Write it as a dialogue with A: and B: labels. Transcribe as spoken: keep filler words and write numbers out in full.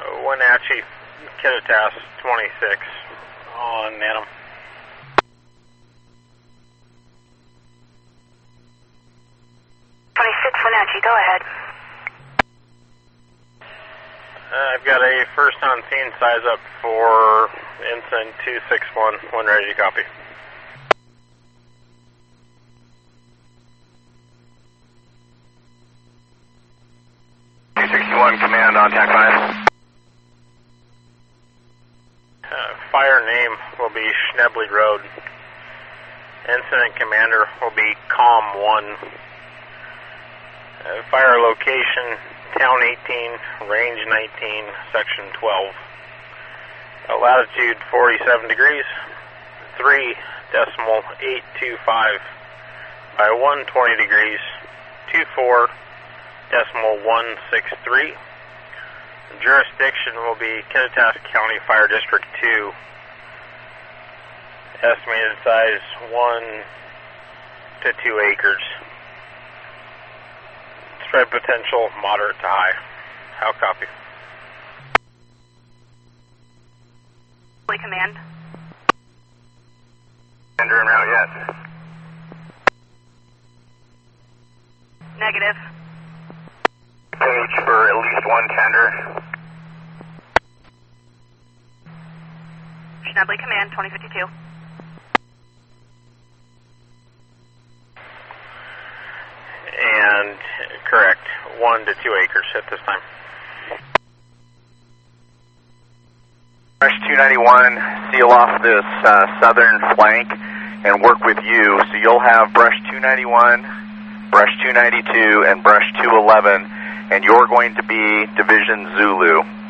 A: Wenatchee, Kittitas twenty-six on Nanum.
B: twenty-six Wenatchee, go ahead.
A: Uh, I've got a first on scene size up for Ensign two six one, when ready to copy.
C: two sixty-one, command on tac five.
A: Uh, fire name will be Schnebley Road. Incident commander will be Com one. Uh, fire location, Town eighteen, Range nineteen, Section twelve. Uh, latitude forty-seven degrees, three decimal eight two five by one twenty degrees, two four decimal one six three. Jurisdiction will be Kittitas County Fire District two. Estimated size one to two acres. Spread potential moderate to high. How copy?
B: Command.
C: Tender en route yet?
B: Negative.
C: Page for at least one tender.
B: Schnebley Command, twenty fifty-two.
A: And correct, one to two acres at this time.
C: Brush two ninety-one, seal off this uh, southern flank and work with you. So you'll have brush two ninety-one, brush two ninety-two, and brush two eleven, and you're going to be Division Zulu.